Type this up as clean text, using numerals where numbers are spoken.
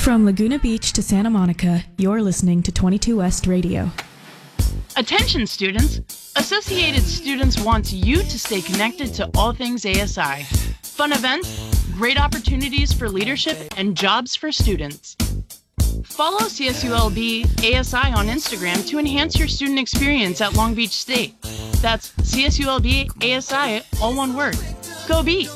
From Laguna Beach to Santa Monica, you're listening to 22 West Radio. Attention students! Associated Students wants you to stay connected to all things ASI. Fun events, great opportunities for leadership, and jobs for students. Follow CSULB ASI on Instagram to enhance your student experience at Long Beach State. That's CSULB ASI, all one word. Go Beat!